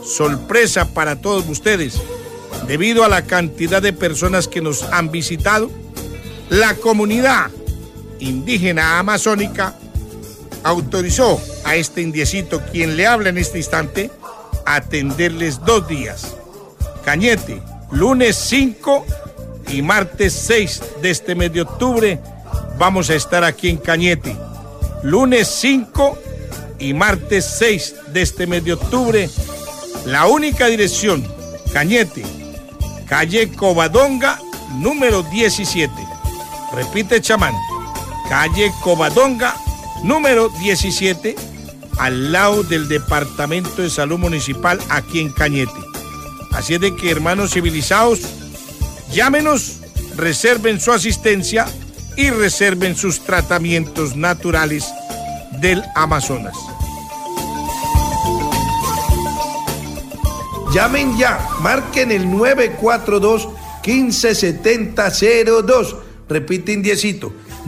sorpresa para todos ustedes. Debido a la cantidad de personas que nos han visitado, la comunidad indígena amazónica autorizó a este indiecito, quien le habla en este instante, a atenderles 2 días. Cañete, lunes 5 y martes 6 de este mes de octubre, vamos a estar aquí en Cañete. Lunes 5 y martes 6 de este mes de octubre, la única dirección, Cañete, calle Covadonga, número 17. Repite, chamán, calle Covadonga, número 17, al lado del Departamento de Salud Municipal, aquí en Cañete. Así es de que, hermanos civilizados, llámenos, reserven su asistencia y reserven sus tratamientos naturales del Amazonas. Llamen ya, marquen el 942-157002. Repite, indiecito,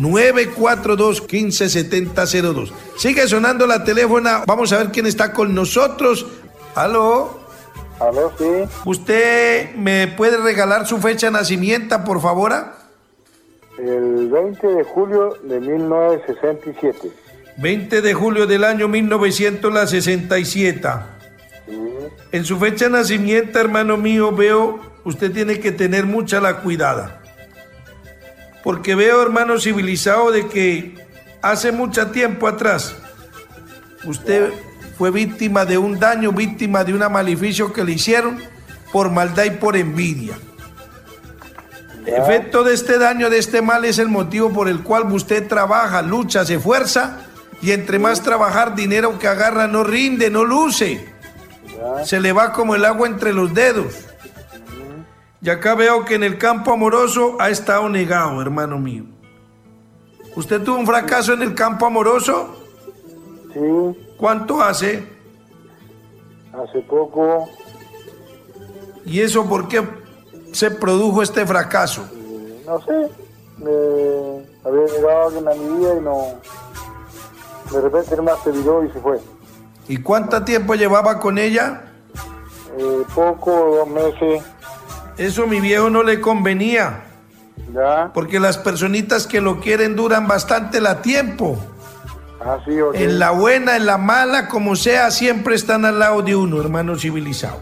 942-157002. Sigue sonando la teléfona, vamos a ver quién está con nosotros. ¿Aló? ¿Aló, sí? ¿Usted me puede regalar su fecha de nacimiento, por favor? El 20 de julio de 1967. 20 de julio del año 1967. Sí. En su fecha de nacimiento, hermano mío, veo, usted tiene que tener mucha la cuidada. Porque veo, hermano civilizado, de que hace mucho tiempo atrás usted fue víctima de un daño, víctima de un maleficio que le hicieron por maldad y por envidia. El efecto de este daño, de este mal, es el motivo por el cual usted trabaja, lucha, se esfuerza, y entre más trabajar, dinero que agarra no rinde, no luce. Se le va como el agua entre los dedos. Y acá veo que en el campo amoroso ha estado negado, hermano mío. ¿Usted tuvo un fracaso en el campo amoroso? Sí. ¿Cuánto hace? Hace poco. ¿Y eso por qué se produjo este fracaso? No sé. Había llegado alguien a mi vida y no. De repente nomás se viró y se fue. ¿Y cuánto tiempo llevaba con ella? Poco, 2 meses. Eso, mi viejo, no le convenía. ¿Ya? Porque las personitas que lo quieren duran bastante la tiempo. Ah, sí, okay. En la buena, en la mala, como sea, siempre están al lado de uno, hermano civilizado.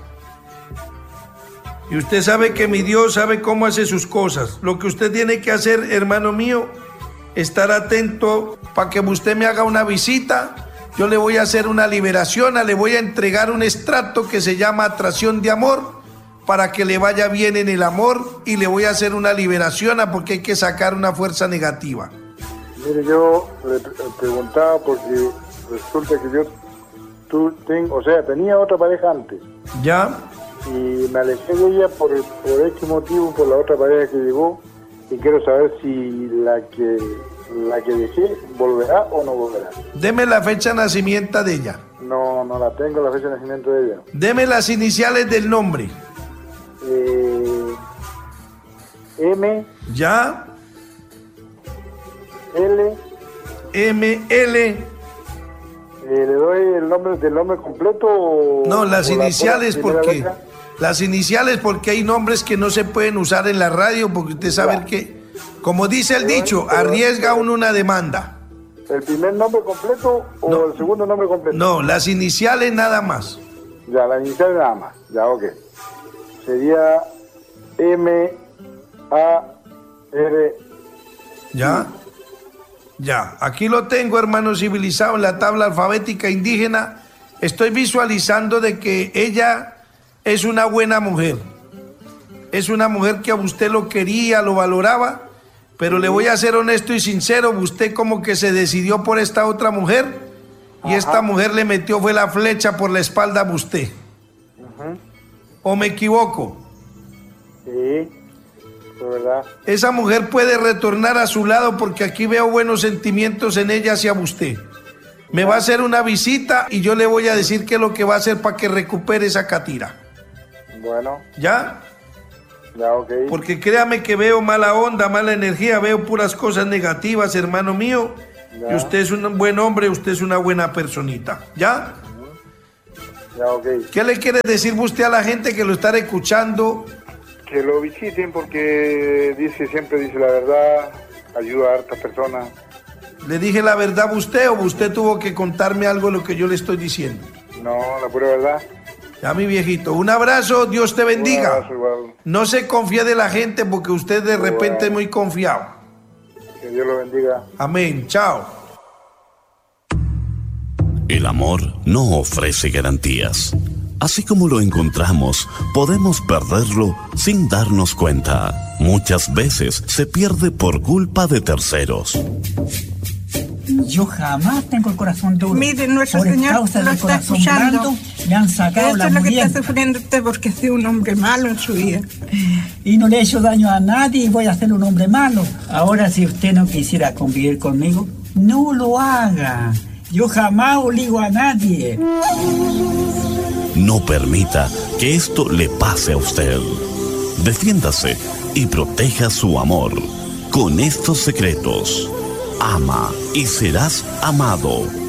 Y usted sabe que mi Dios sabe cómo hace sus cosas. Lo que usted tiene que hacer, hermano mío, estar atento para que usted me haga una visita. Yo le voy a hacer una liberación, le voy a entregar un extracto que se llama atracción de amor, para que le vaya bien en el amor, y le voy a hacer una liberación porque hay que sacar una fuerza negativa. Mire, yo le preguntaba porque resulta que tenía otra pareja antes. ¿Ya? Y me alejé de ella por este motivo, por la otra pareja que llegó, y quiero saber si la que dejé volverá o no volverá. Deme la fecha de nacimiento de ella. No la tengo, la fecha de nacimiento de ella. Deme las iniciales del nombre. M. ¿Ya? L. ML. ¿Le doy el nombre del nombre completo o...? No, las iniciales, porque letra? las iniciales, porque hay nombres que no se pueden usar en la radio, porque usted sabe que, como dice el dicho, arriesga uno una demanda. ¿El primer nombre completo o No. el segundo nombre completo? No, las iniciales nada más. Ya, la inicial nada más. Ya, ok. Sería M-A-R. ¿Ya? Ya, aquí lo tengo, hermano civilizado, en la tabla alfabética indígena. Estoy visualizando de que ella es una buena mujer. Es una mujer que a usted lo quería, lo valoraba, pero le voy a ser honesto y sincero, usted como que se decidió por esta otra mujer, y esta mujer le metió fue la flecha por la espalda a usted. ¿O me equivoco? Sí, de verdad. Esa mujer puede retornar a su lado porque aquí veo buenos sentimientos en ella hacia usted. Me va a hacer una visita y yo le voy a decir qué es lo que va a hacer para que recupere esa catira. Bueno. ¿Ya? Ya, ok. Porque créame que veo mala onda, mala energía, veo puras cosas negativas, hermano mío. Ya. Y usted es un buen hombre, usted es una buena personita. ¿Ya? Ya, ok. ¿Qué le quiere decir usted a la gente que lo está escuchando? Que lo visiten porque siempre dice la verdad, ayuda a hartas personas. ¿Le dije la verdad a usted o usted tuvo que contarme algo de lo que yo le estoy diciendo? No, la pura verdad. Ya, mi viejito, un abrazo, Dios te bendiga. Un abrazo igual. No se confía de la gente porque usted de repente Bueno. es muy confiado. Que Dios lo bendiga. Amén, chao. El amor no ofrece garantías. Así como lo encontramos, podemos perderlo sin darnos cuenta. Muchas veces se pierde por culpa de terceros. Yo jamás tengo el corazón duro. Mire, nuestro Por Señor causa lo del está corazón escuchando. blando, me han sacado Esto la es lo que está murienta. sufriendo usted porque ha sido un hombre malo en su vida. Y no le he hecho daño a nadie y voy a ser un hombre malo. Ahora, si usted no quisiera convivir conmigo, no lo haga. Yo jamás obligo a nadie. No permita que esto le pase a usted. Defiéndase y proteja su amor con estos secretos. Ama y serás amado.